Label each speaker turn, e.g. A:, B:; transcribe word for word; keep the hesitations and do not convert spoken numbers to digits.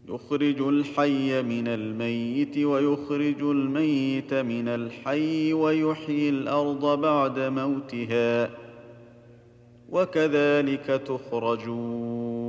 A: يخرج الحي من الميت ويخرج الميت من الحي ويحيي الارض بعد موتها وكذلك تخرجون